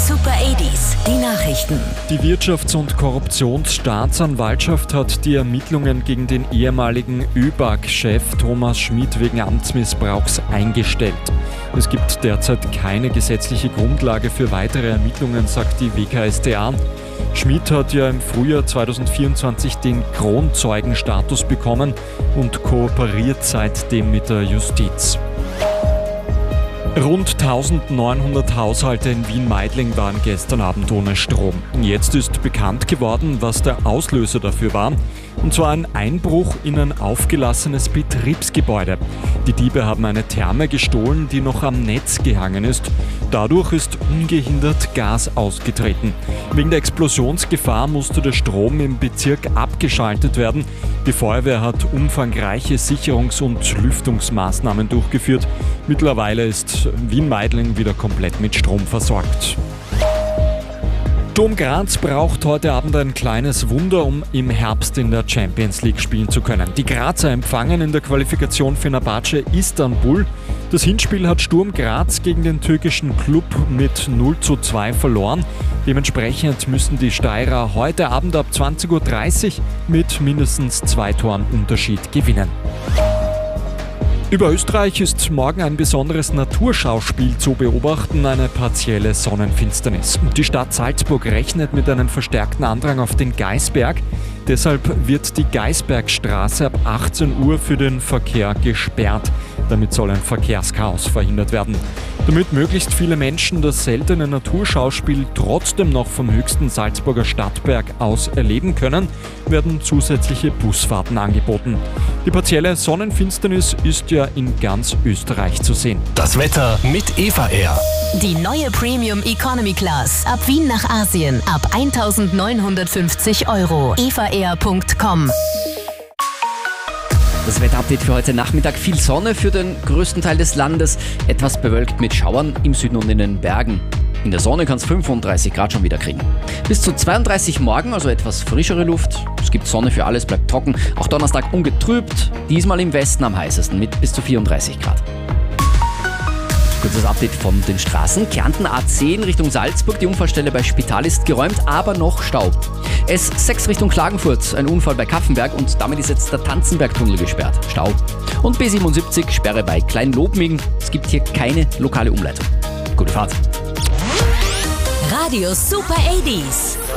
Super 80s, die Nachrichten. Die Wirtschafts- und Korruptionsstaatsanwaltschaft hat die Ermittlungen gegen den ehemaligen ÖBAG-Chef Thomas Schmidt wegen Amtsmissbrauchs eingestellt. Es gibt derzeit keine gesetzliche Grundlage für weitere Ermittlungen, sagt die WKStA. Schmidt hat ja im Frühjahr 2024 den Kronzeugenstatus bekommen und kooperiert seitdem mit der Justiz. Rund 1900 Haushalte in Wien-Meidling waren gestern Abend ohne Strom. Jetzt ist bekannt geworden, was der Auslöser dafür war. Und zwar ein Einbruch in ein aufgelassenes Betriebsgebäude. Die Diebe haben eine Therme gestohlen, die noch am Netz gehangen ist. Dadurch ist ungehindert Gas ausgetreten. Wegen der Explosionsgefahr musste der Strom im Bezirk abgeschaltet werden. Die Feuerwehr hat umfangreiche Sicherungs- und Lüftungsmaßnahmen durchgeführt. Mittlerweile ist Wien-Meidling wieder komplett mit Strom versorgt. Sturm Graz braucht heute Abend ein kleines Wunder, um im Herbst in der Champions League spielen zu können. Die Grazer empfangen in der Qualifikation Fenerbahce Istanbul. Das Hinspiel hat Sturm Graz gegen den türkischen Klub mit 0:2 verloren. Dementsprechend müssen die Steirer heute Abend ab 20:30 Uhr mit mindestens 2 Toren Unterschied gewinnen. Über Österreich ist morgen ein besonderes Naturschauspiel zu beobachten, eine partielle Sonnenfinsternis. Die Stadt Salzburg rechnet mit einem verstärkten Andrang auf den Gaisberg. Deshalb wird die Gaisbergstraße ab 18 Uhr für den Verkehr gesperrt. Damit soll ein Verkehrschaos verhindert werden. Damit möglichst viele Menschen das seltene Naturschauspiel trotzdem noch vom höchsten Salzburger Stadtberg aus erleben können, werden zusätzliche Busfahrten angeboten. Die partielle Sonnenfinsternis ist ja in ganz Österreich zu sehen. Das Wetter mit Eva Air. Die neue Premium Economy Class. Ab Wien nach Asien. Ab 1.950 €. evaair.com. Das Wetterupdate für heute Nachmittag: viel Sonne für den größten Teil des Landes, etwas bewölkt mit Schauern im Süden und in den Bergen. In der Sonne kann es 35 Grad schon wieder kriegen. Bis zu 32 morgen, also etwas frischere Luft. Es gibt Sonne für alles, bleibt trocken. Auch Donnerstag ungetrübt, diesmal im Westen am heißesten mit bis zu 34 Grad. Kurzes Update von den Straßen. Kärnten A10 Richtung Salzburg. Die Unfallstelle bei Spital ist geräumt, aber noch Stau. S6 Richtung Klagenfurt. Ein Unfall bei Kaffenberg und damit ist jetzt der Tanzenbergtunnel gesperrt. Stau. Und B77 Sperre bei Kleinlobming. Es gibt hier keine lokale Umleitung. Gute Fahrt. Radio Super 80s.